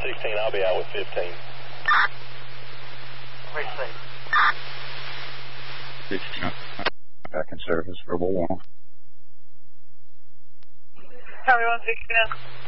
16, I'll be out with 15. Receive. 16. Back in service, verbal 1. Tower 169.